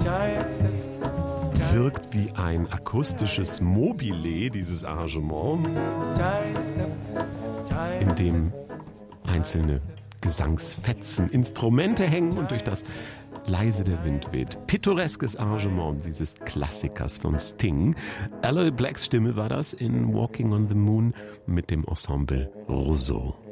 Wirkt wie ein akustisches Mobile, dieses Arrangement, in dem einzelne Gesangsfetzen, Instrumente hängen und durch das leise der Wind weht. Pittoreskes Arrangement dieses Klassikers von Sting. Aloe Blacks Stimme war das in Walking on the Moon mit dem Ensemble Rousseau.